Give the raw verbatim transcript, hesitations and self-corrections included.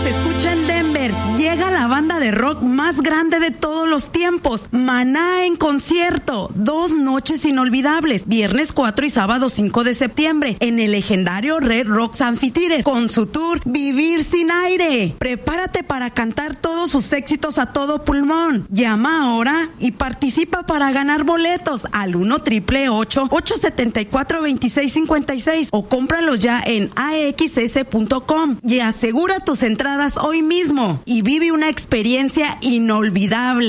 se escucha en Denver. Llega la banda de rock más grande de todos los tiempos, Maná en concierto. Dos noches inolvidables, viernes cuatro y sábado cinco de septiembre, en el legendario Red Rocks Amphitheater, con su tour Vivir sin aire. Prepárate para cantar todos sus éxitos a todo pulmón. Llama ahora y participa para ganar boletos al uno triple ocho, ocho siete cuatro, dos seis cinco seis o cómpralos ya en a x s punto com y asegura tus entradas hoy mismo y vive una experiencia inolvidable.